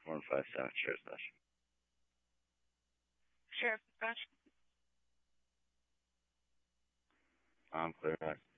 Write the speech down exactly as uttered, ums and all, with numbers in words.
one five seven. Sure, slash. Sheriff Scotch. I'm clear.